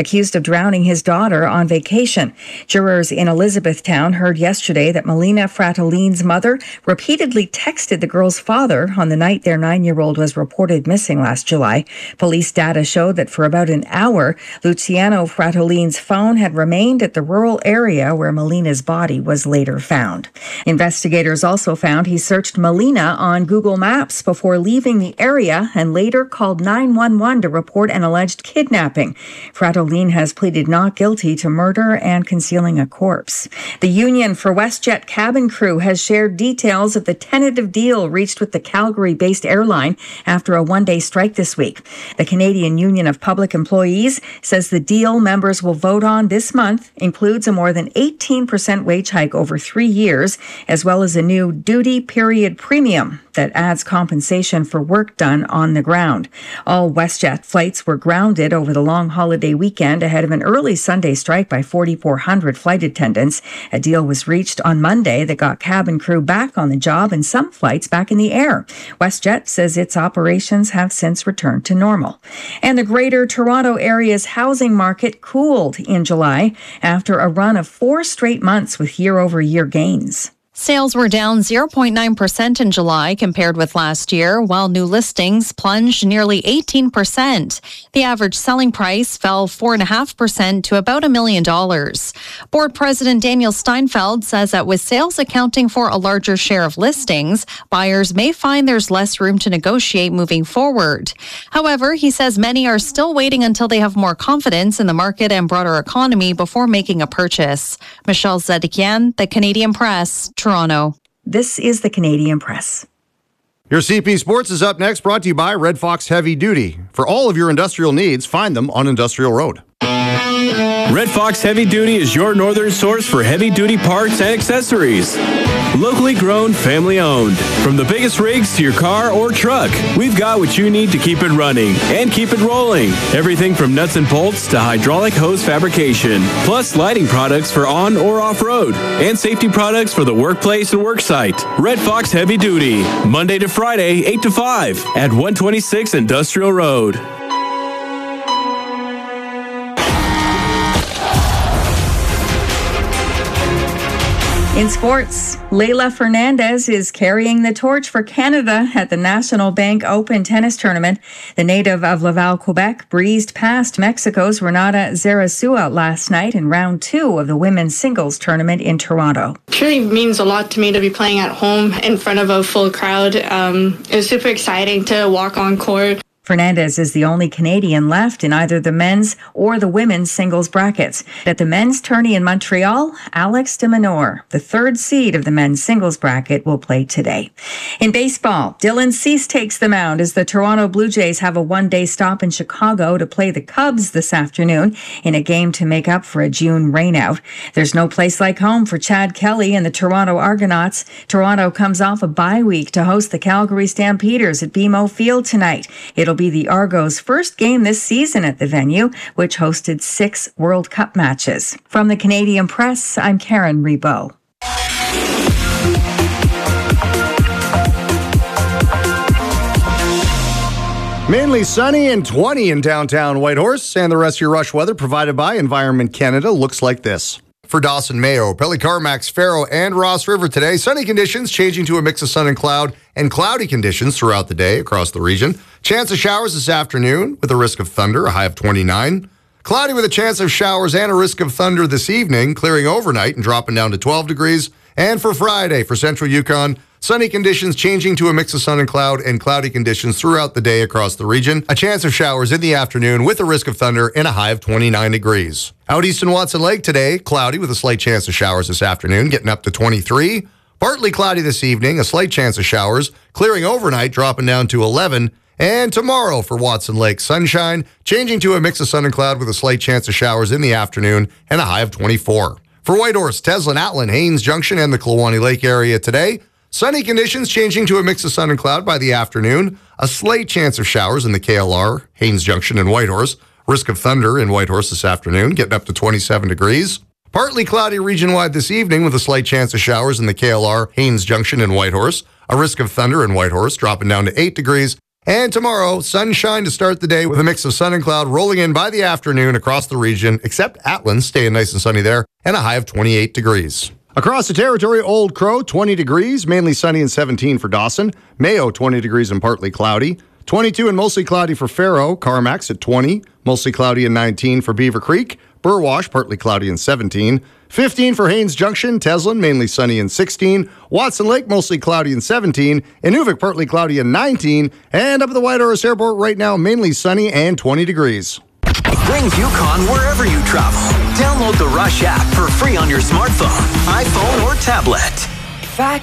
accused of drowning his daughter on vacation. Jurors in Elizabethtown heard yesterday that Melina Fratoline's mother repeatedly texted the girl's father on the night their 9-year-old was reported missing last July. Police data showed that for about an hour, Luciano Fratoline's phone had remained at the rural area where Melina's body was later found. Investigators also found he searched Melina on Google Maps before leaving the area and later called 911 to report an alleged kidnapping. Fratoline has pleaded not guilty to murder and concealing a corpse. The Union for WestJet cabin crew has shared details of the tentative deal reached with the Calgary-based airline after a one-day strike this week. The Canadian Union of Public Employees says the deal members will vote on this month includes a more than 18% wage hike over 3 years, as well as a new duty period premium that adds compensation for work done on the ground. All WestJet flights were grounded over the long holiday weekend ahead of an early Sunday strike by 4,400 flight attendants. A deal was reached on Monday that got cabin crew back on the job and some flights back in the air. WestJet says its operations have since returned to normal. And the Greater Toronto area's housing market cooled in July after a run of 4 straight months with year-over-year gains. Sales were down 0.9% in July compared with last year, while new listings plunged nearly 18%. The average selling price fell 4.5% to about $1 million. Board President Daniel Steinfeld says that with sales accounting for a larger share of listings, buyers may find there's less room to negotiate moving forward. However, he says many are still waiting until they have more confidence in the market and broader economy before making a purchase. Michelle Zedekian, The Canadian Press, Toronto. This is The Canadian Press. Your CP Sports is up next, brought to you by Red Fox Heavy Duty. For all of your industrial needs, find them on Industrial Road. Red Fox Heavy Duty is your northern source for heavy-duty parts and accessories. Locally grown, family-owned. From the biggest rigs to your car or truck, we've got what you need to keep it running and keep it rolling. Everything from nuts and bolts to hydraulic hose fabrication, plus lighting products for on or off-road, and safety products for the workplace and worksite. Red Fox Heavy Duty, Monday to Friday, 8 to 5 at 126 Industrial Road. In sports, Leylah Fernandez is carrying the torch for Canada at the National Bank Open Tennis Tournament. The native of Laval, Quebec, breezed past Mexico's Renata Zarazua last night in round 2 of the women's singles tournament in Toronto. It truly means a lot to me to be playing at home in front of a full crowd. It was super exciting to walk on court. Fernandez is the only Canadian left in either the men's or the women's singles brackets. At the men's tourney in Montreal, Alex de Minaur, the 3rd seed of the men's singles bracket, will play today. In baseball, Dylan Cease takes the mound as the Toronto Blue Jays have a one-day stop in Chicago to play the Cubs this afternoon in a game to make up for a June rainout. There's no place like home for Chad Kelly and the Toronto Argonauts. Toronto comes off a bye week to host the Calgary Stampeders at BMO Field tonight. It'll be the Argos' first game this season at the venue, which hosted 6 World Cup matches. From the Canadian Press, I'm Karen Rebow. Mainly sunny and 20 in downtown Whitehorse, and the rest of your rush weather provided by Environment Canada looks like this. For Dawson, Mayo, Pelly, Carmax, Faro, and Ross River today, sunny conditions changing to a mix of sun and cloud, and cloudy conditions throughout the day across the region. Chance of showers this afternoon with a risk of thunder, a high of 29. Cloudy with a chance of showers and a risk of thunder this evening, clearing overnight and dropping down to 12 degrees. And for Friday, for central Yukon, sunny conditions changing to a mix of sun and cloudy conditions throughout the day across the region. A chance of showers in the afternoon with a risk of thunder and a high of 29 degrees. Out east in Watson Lake today, cloudy with a slight chance of showers this afternoon, getting up to 23. Partly cloudy this evening, a slight chance of showers, clearing overnight, dropping down to 11. And tomorrow for Watson Lake, sunshine, changing to a mix of sun and cloud with a slight chance of showers in the afternoon and a high of 24. For Whitehorse, Teslin, Atlin, Haines Junction, and the Kluwani Lake area today, sunny conditions changing to a mix of sun and cloud by the afternoon. A slight chance of showers in the KLR, Haines Junction, and Whitehorse. Risk of thunder in Whitehorse this afternoon, getting up to 27 degrees. Partly cloudy region-wide this evening with a slight chance of showers in the KLR, Haines Junction, and Whitehorse. A risk of thunder in Whitehorse, dropping down to 8 degrees. And tomorrow, sunshine to start the day with a mix of sun and cloud rolling in by the afternoon across the region, except Atlan staying nice and sunny there, and a high of 28 degrees. Across the territory, Old Crow, 20 degrees, mainly sunny and 17 for Dawson. Mayo, 20 degrees and partly cloudy. 22 and mostly cloudy for Faro. Carmax at 20, mostly cloudy and 19 for Beaver Creek. Burwash, partly cloudy and 17. 15 for Haines Junction. Teslin, mainly sunny and 16. Watson Lake, mostly cloudy and 17. Inuvik, partly cloudy and 19. And up at the Whitehorse Airport right now, mainly sunny and 20 degrees. Bring Yukon wherever you travel. Download the Rush app for free on your smartphone, iPhone, or tablet.